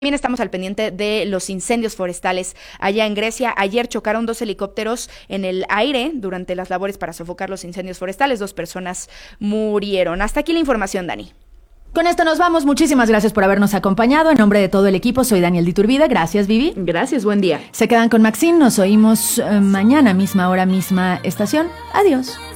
También estamos al pendiente de los incendios forestales allá en Grecia. Ayer chocaron 2 helicópteros en el aire durante las labores para sofocar los incendios forestales. 2 personas murieron. Hasta aquí la información, Dani. Con esto nos vamos. Muchísimas gracias por habernos acompañado. En nombre de todo el equipo, soy Daniel Diturbide. Gracias, Vivi. Gracias, buen día. Se quedan con Maxine. Nos oímos mañana, misma hora, misma estación. Adiós.